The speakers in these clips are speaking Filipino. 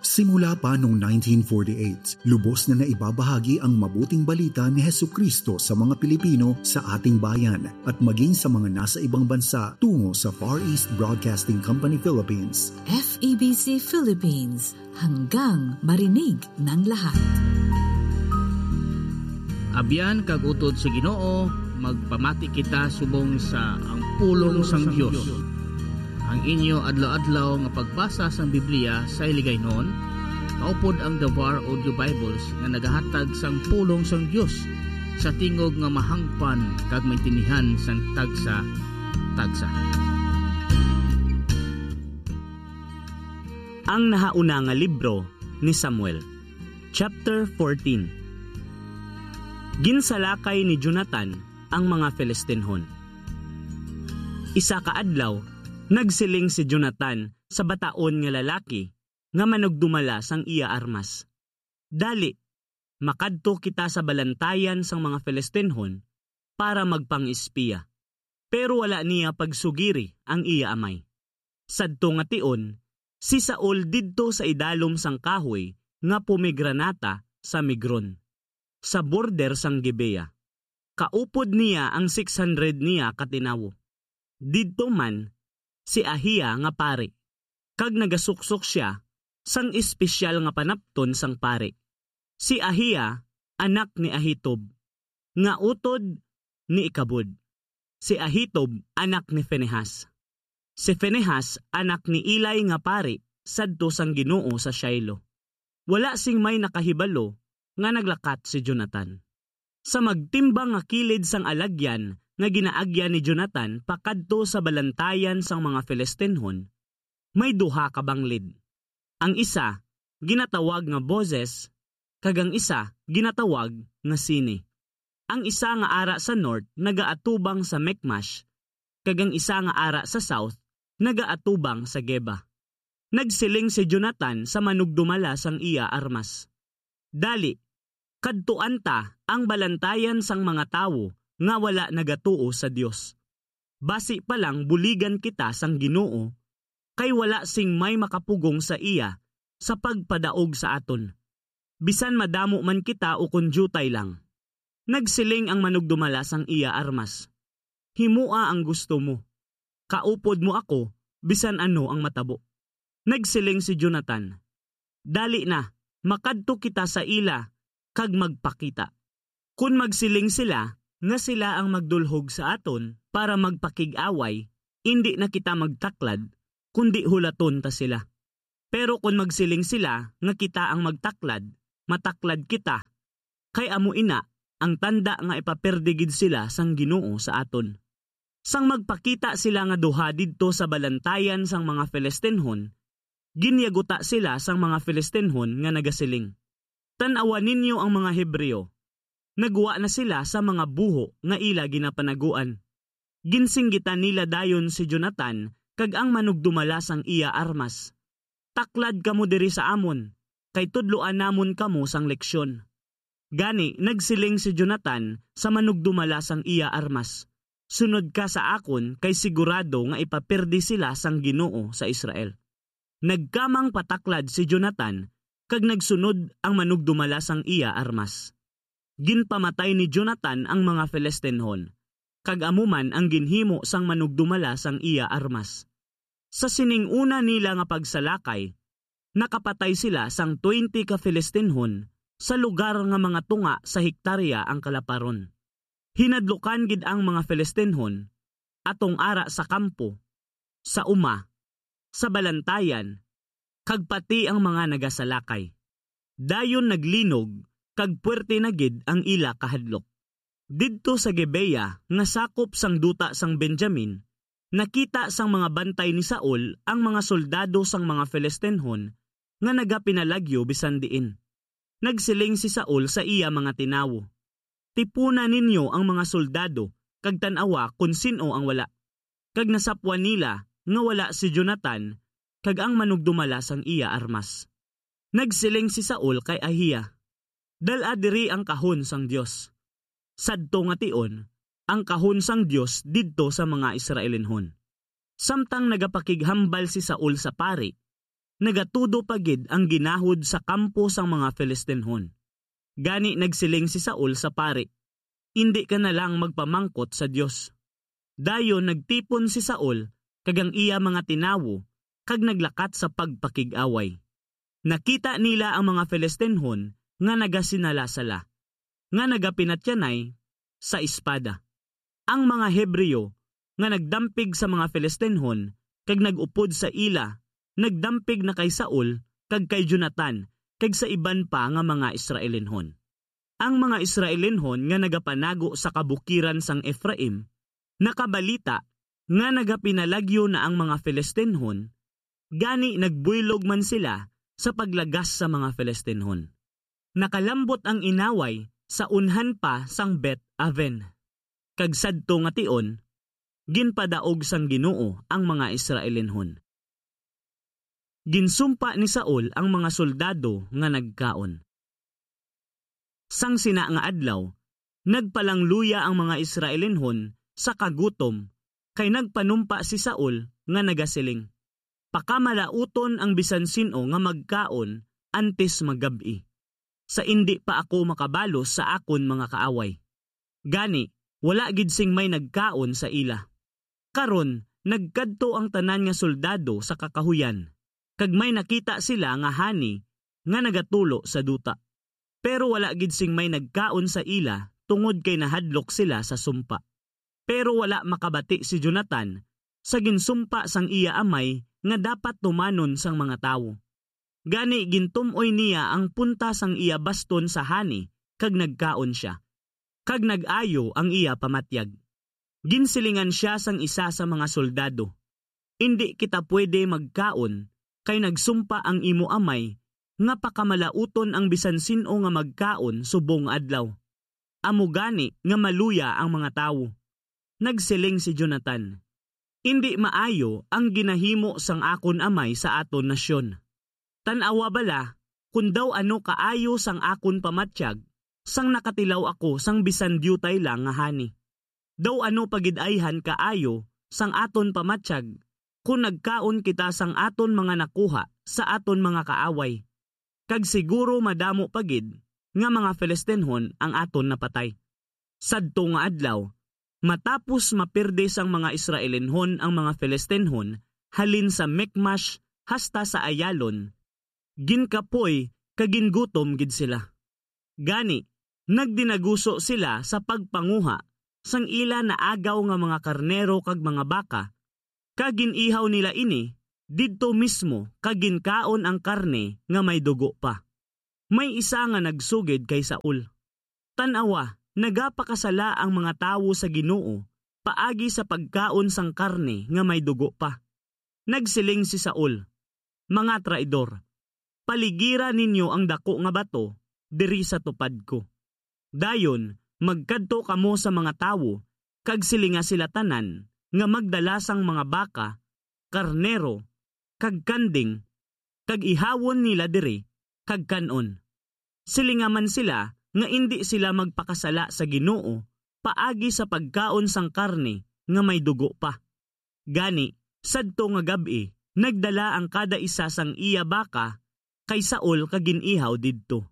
Simula pa noong 1948, lubos na naibabahagi ang mabuting balita ni Hesukristo sa mga Pilipino sa ating bayan at maging sa mga nasa ibang bansa tungo sa Far East Broadcasting Company Philippines. FEBC Philippines, hanggang marinig ng lahat. Abyan kagutod sa Ginoo, magpamati kita subong sa ang pulong sang Dios. Ang inyo adlaw-adlaw nga pagbasa sa Biblia sa iligaynon, maupod ang The Var Audio Bibles nga nagahatag sang pulong sang Dios sa tingog nga mahangpan kag maintindihan sang tagsa. Ang nahauna nga libro ni Samuel, chapter 14. Ginsalakay ni Jonathan ang mga Filistinhon. Isa ka adlaw, nagsiling si Jonathan sa bataon nga lalaki nga manugdumala sang iya armas. Dali, makadto kita sa balantayan sang mga Filistinhon para magpang-espiya. Pero wala niya pagsugiri ang iya amay. Sadto nga tion, si Saul didto sa idalom sang kahoy nga pumigranata sa Migron, sa border sang Gibea. Kaupod niya ang 600 niya katinawo. Didto man si Ahiya nga pari, kag nagasuksok siya sang espesyal nga panapton sang pari. Si Ahiya, anak ni Ahitob, nga utod ni Ikabod. Si Ahitob, anak ni Phinehas. Si Phinehas, anak ni Eli nga pari, sadto sang Ginoo sa Shiloh. Wala sing may nakahibalo nga naglakat si Jonathan. Sa magtimbang nga kilid sang alagyan nga ginaagyan ni Jonathan pakadto sa balantayan sang mga Filistinhon, may duha ka banglid. Ang isa, ginatawag nga Boses, kag ang isa, ginatawag nga Sini. Ang isa nga ara sa north, nagaatubang sa Mekmash, kag ang isa nga ara sa south, nagaatubang sa Geba. Nagsiling si Jonathan sa manugdumala sang iya armas. Dali, kadtuan ta ang balantayan sang mga tawo nga wala nagatuo sa Dios. Basi pa lang buligan kita sang Ginoo, kay wala sing may makapugong sa iya sa pagpadaog sa aton. Bisan madamo man kita o kunjutay lang. Nagsiling ang manugdumala sang iya armas. Himua ang gusto mo. Kaupod mo ako, bisan ano ang matabo. Nagsiling si Jonathan. Dali na, makadto kita sa ila, kag magpakita. Kung magsiling sila, nga sila ang magdulhog sa aton para magpakig-away, hindi na kita magtaklad, kundi hulaton ta sila. Pero kung magsiling sila, nga kita ang magtaklad, mataklad kita, kay amo ina, ang tanda nga ipaperdigid sila sang Ginoo sa aton. Sang magpakita sila nga duha didto sa balantayan sang mga Filistinhon, ginyaguta sila sang mga Filistinhon nga nagasiling. Tan-awan ninyo ang mga Hebreo. Nagwa na sila sa mga buho nga ila ginapanaguan. Ginsinggitan nila dayon si Jonathan kag ang manugdumala sang iya armas. Taklad kamo diri sa amon, kay tudloan namon kamo sang leksyon. Gani nagsiling si Jonathan sa manugdumala sang iya armas. Sunod ka sa akon kay sigurado nga ipaperdi sila sang Ginoo sa Israel. Nagkamang pataklad si Jonathan kag nagsunod ang manugdumala sang iya armas. Ginpamatay ni Jonathan ang mga Filistinhon, kag amuman ang ginhimo sang manugdumala sang iya armas. Sa sininguna nila nga pagsalakay, nakapatay sila sang 20 ka Filistinhon sa lugar nga mga tunga sa hektarya ang kalaparon. Hinadlukan gid ang mga Filistinhon atong ara sa kampo, sa uma, sa balantayan, kag pati ang mga nagasalakay. Dayon naglinog kag puwerte na gid ang ila kahadlok. Didto sa Gibea nga sakop sang duta sang Benjamin, nakita sang mga bantay ni Saul ang mga soldado sang mga Filistinhon nga nagapinalagyo bisan diin. Nagsiling si Saul sa iya mga tinawo. Tipuna ninyo ang mga soldado kag tan-awa kun sino ang wala. Kag nasapwan nila nga wala si Jonathan kag ang manugdumala sang iya armas. Nagsiling si Saul kay Ahiya, dala diri ang kahon sang Dios. Sadto nga tion, ang kahon sang Dios didto sa mga Israelinhon. Samtang nagapakighambal si Saul sa pari, nagatudo pagid ang ginahod sa kampo sang mga Filistinhon. Gani nagsiling si Saul sa pari, "Indi ka na lang magpamangkot sa Dios." Dayon nagtipon si Saul kagang iya mga tinawo kag naglakat sa pagpakig-away. Nakita nila ang mga Filistinhon nga nagasinala-sala, nga nagapinatyanay sa espada. Ang mga Hebreo nga nagdampig sa mga Filistinhon kag nagupod sa ila, nagdampig na kay Saul kag kay Jonatan kag sa iban pa nga mga Israelinhon. Ang mga Israelinhon nga nagapanago sa kabukiran sang Ephraim, nakabalita nga nagapinalagyo na ang mga Filistinhon, gani nagbuylog man sila sa paglagas sa mga Filistinhon. Nakalambot ang inaway sa unhan pa sang Bet Aven. Kag sadto nga tion, ginpadaog sang Ginoo ang mga Israelinhon. Ginsumpa ni Saul ang mga soldado nga nagkaon. Sang sina nga adlaw, nagpalangluya ang mga Israelinhon sa kagutom, kay nagpanumpa si Saul nga nagasiling, "Pakamalauton ang bisan sino nga magkaon antes maggabi. Sa indi pa ako makabalos sa akon mga kaaway." Gani, wala gid sing may nagkaon sa ila. Karon, nagkadto ang tanan nga soldado sa kakahuyan, kag may nakita sila nga hani nga nagatulo sa duta. Pero wala gid sing may nagkaon sa ila tungod kay nahadlok sila sa sumpa. Pero wala makabati si Jonatan sa ginsumpa sang iya amay nga dapat tumanon sang mga tawo. Gani gintumoy niya ang punta sang iya baston sa hani kag nagkaon siya. Kag nag-ayo ang iya pamatyag. Ginsilingan siya sang isa sa mga soldado, "Indi kita pwede magkaon kay nagsumpa ang imo amay nga pakamalauton ang bisan sino nga magkaon subong adlaw. Amo gani nga maluya ang mga tawo." Nagsiling si Jonatan, "Indi maayo ang ginahimo sang akon amay sa aton nasyon. Tan-awa bala kun daw ano kaayo sang akon pamatyag sang nakatilaw ako sang bisan diutay lang nga hani. Daw ano pagid-ayhan kaayo sang aton pamatyag kung nagkaon kita sang aton mga nakuha sa aton mga kaaway. Kag siguro madamo pagid nga mga Filistinhon ang aton napatay." Sadto nga adlaw, matapos mapirde sang mga Israelinhon ang mga Filistinhon halin sa Mikmash hasta sa Ayalon, ginkapoy kagingutom gid sila. Gani, nagdinaguso sila sa pagpanguha sang ila na agaw nga mga karnero kag mga baka, kaginihaw nila ini didto mismo kaginkaon ang karne nga may dugo pa. May isa nga nagsugid kay Saul, "Tan-awa, nagapakasala ang mga tawo sa Ginoo paagi sa pagkaon sang karne nga may dugo pa." Nagsiling si Saul, "Mga traidor, paligira ninyo ang dako nga bato diri sa tupad ko." Dayon, magkadto kamo sa mga tawo, kag silinga sila tanan nga magdala sang mga baka, karnero, kag kanding, kag ihawon nila diri, kag kanon. Silinga man sila nga indi sila magpakasala sa Ginoo paagi sa pagkaon sang karne nga may dugo pa. Gani, sadto nga gabi, nagdala ang kada isa sang iya baka kay Saul kaginihaw didto.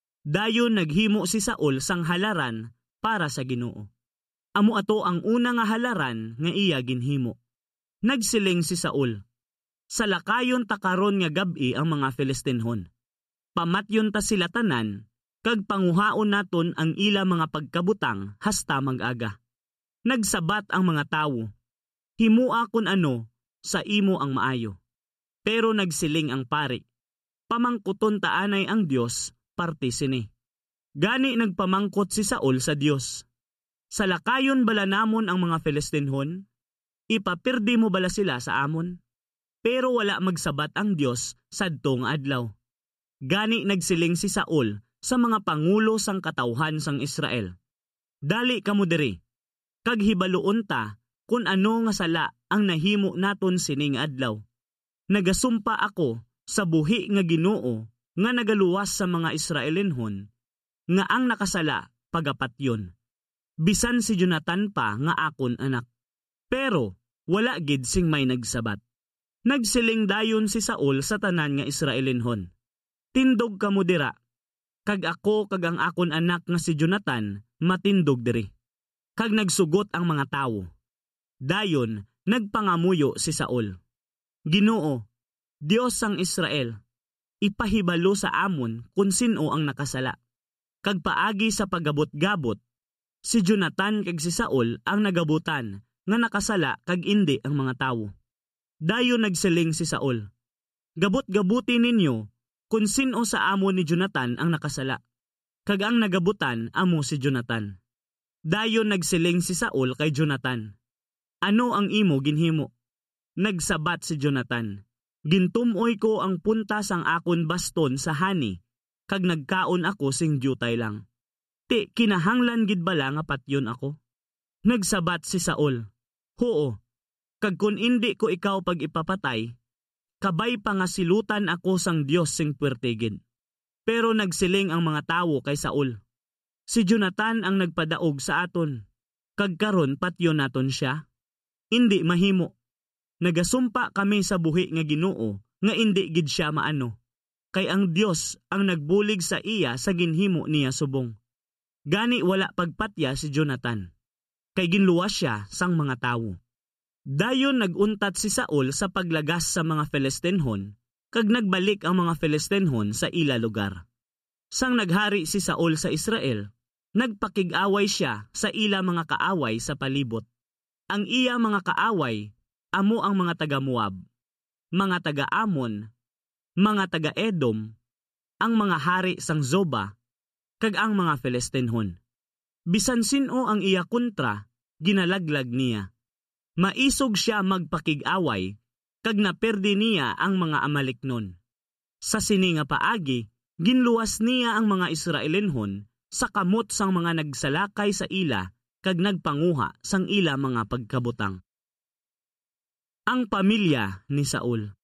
Dayon naghimo si Saul sang halaran para sa Ginoo. Amo ato ang una nga halaran nga iya ginhimo. Nagsiling si Saul, "Salakayon ta karon nga gabi ang mga Filistinhon. Pamatyon ta sila tanan, kag panguhaon naton ang ila mga pagkabutang hasta mag-aga." Nagsabat ang mga tawo, "Himua kun ano sa imo ang maayo." Pero nagsiling ang pari, "Pamangkuton taanay ang Dios parte sini." Gani nagpamangkot si Saul sa Dios, "Salakayon bala namon ang mga Filistinhon? Ipapirdi mo bala sila sa amon?" Pero wala magsabat ang Dios sadto nga adlaw. Gani nagsiling si Saul sa mga pangulo sang katawhan sang Israel, "Dali kamo diri, kag hibaluon ta kun ano nga sala ang nahimo naton sining adlaw. Nagasumpa ako sa buhi nga Ginoo nga nagaluwas sa mga Israelinhon, nga ang nakasala pagapatyon. Bisan si Jonatan pa nga akon anak." Pero wala gid sing may nagsabat. Nagsiling dayon si Saul sa tanan nga Israelinhon. Tindog kamo dira, kag ako kag ang akon anak nga si Jonathan matindog diri. Kag nagsugot ang mga tawo. Dayon nagpangamuyo si Saul. Ginoo, Dios sang Israel, ipahibalo sa amon kung sino ang nakasala. Kag paagi sa paggabot-gabot, si Jonathan kag si Saul ang nagabutan nga nakasala kag indi ang mga tawo. Dayon nagsiling si Saul, gabot-gabuti ninyo kung sino sa amo ni Jonathan ang nakasala. Kag ang nagabutan amo si Jonathan. Dayon nagsiling si Saul kay Jonathan, ano ang imo ginhimo? Nagsabat si Jonathan, gintumoy ko ang punta sang akon baston sa hani, kag nagkaon ako sing diutay lang. Ti kinahanglan gid bala nga patyon ako? Nagsabat si Saul, hoo, kag kun indi ko ikaw pag ipapatay, kabay pa nga silutan ako sang Dios sing puwertegin. Pero nagsiling ang mga tawo kay Saul, si Jonathan ang nagpadaog sa aton, kag karon patyon naton siya? Indi mahimo. Nagasumpa kami sa buhi nga Ginoo nga indi gid siya maano, kay ang Dios ang nagbulig sa iya sa ginhimo niya subong. Gani wala pagpatya si Jonathan, kay ginluwas siya sang mga tawo. Dayon naguntat si Saul sa paglagas sa mga Filistinhon, kag nagbalik ang mga Filistinhon sa ila lugar. Sang naghari si Saul sa Israel, nagpakig-away siya sa ila mga kaaway sa palibot. Ang iya mga kaaway, amo ang mga taga-Moab, mga taga-Amon, mga taga-Edom, ang mga hari sang Zoba, kag ang mga Filistinhon. Bisan sino ang iya kontra, ginalaglag niya. Maisog siya magpakig-away, kag naperdi niya ang mga Amaliknon. Sa sini nga paagi, ginluwas niya ang mga Israelinhon sa kamot sang mga nagsalakay sa ila, kag nagpanguha sang ila mga pagkabutang. Ang pamilya ni Saul.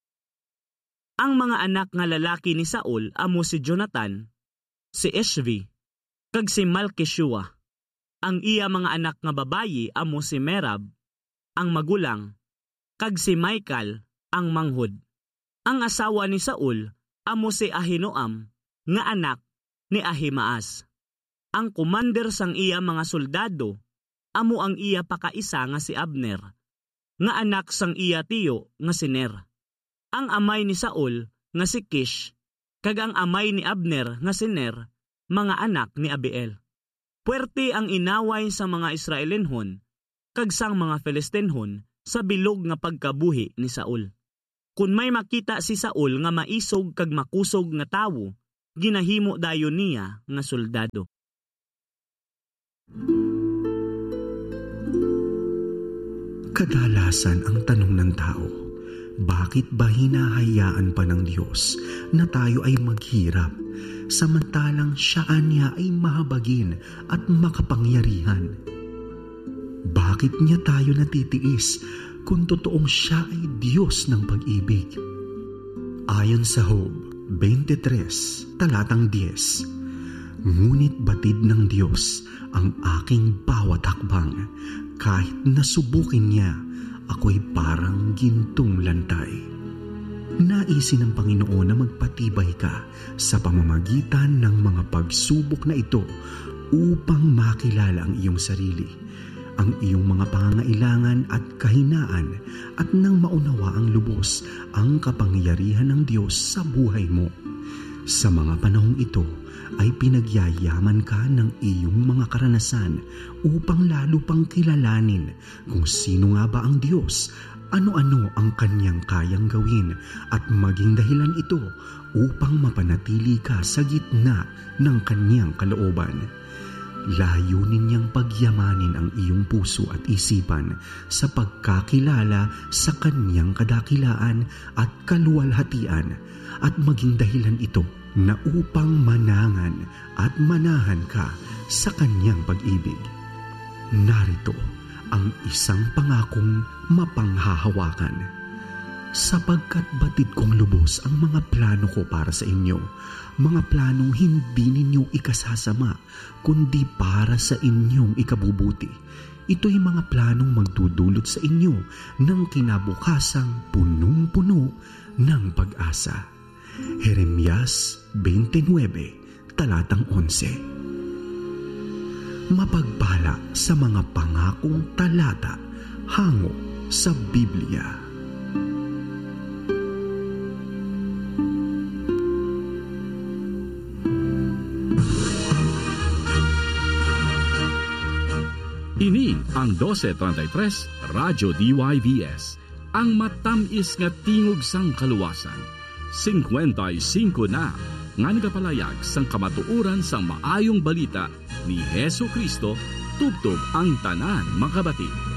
Ang mga anak nga lalaki ni Saul amo si Jonathan, si Ishvi, kag si Malkishua. Ang iya mga anak nga babayi amo si Merab, ang magulang, kag si Michael, ang manghod. Ang asawa ni Saul amo si Ahinoam, nga anak ni Ahimaas. Ang commander sang iya mga soldado amo ang iya pakaisa nga si Abner, nga anak sang iya tiyo nga si Ner. Ang amay ni Saul nga si Kish, kag ang amay ni Abner nga si Ner, mga anak ni Abiel. Puwerte ang inaway sa mga Israelinhon, kag sang mga Filistinhon sa bilog nga pagkabuhi ni Saul. Kung may makita si Saul nga maisog kag makusog nga tawo, ginahimo dayon niya nga soldado. Kadalasan ang tanong ng tao, bakit ba hinahayaan pa ng Diyos na tayo ay maghirap, samantalang siya niya ay mahabagin at makapangyarihan? Bakit niya tayo natitiis kung totoong siya ay Diyos ng pag-ibig? Ayon sa Job 23, talatang 10, ngunit batid ng Diyos ang aking bawat hakbang, kahit nasubukin niya, ako'y parang gintong lantay. Naisin ng Panginoon na magpatibay ka sa pamamagitan ng mga pagsubok na ito upang makilala ang iyong sarili, ang iyong mga pangangailangan at kahinaan, at nang maunawa ang lubos ang kapangyarihan ng Diyos sa buhay mo. Sa mga panahong ito ay pinagyayaman ka ng iyong mga karanasan upang lalo pang kilalanin kung sino nga ba ang Diyos, ano-ano ang kanyang kayang gawin, at maging dahilan ito upang mapanatili ka sa gitna ng kanyang kalooban. Layunin niyang pagyamanin ang iyong puso at isipan sa pagkakilala sa kanyang kadakilaan at kaluwalhatian, at maging dahilan ito na upang manangan at manahan ka sa kanyang pag-ibig. Narito ang isang pangakong mapanghahawakan. Sapagkat batid kong lubos ang mga plano ko para sa inyo, mga planong hindi ninyo ikasasama, kundi para sa inyong ikabubuti, ito'y mga planong magdudulot sa inyo ng kinabukasang punong-puno ng pag-asa. Jeremias 29, talatang 11. Mapagpala sa mga pangakong talata hango sa Biblia. Ini ang 1233 Radyo DYVS, ang matamis nga tingog sang kaluwasan. 55 na nga nagapalayag sang kamatuoran sang maayong balita ni Hesu Kristo tubtob ang tanan makabati.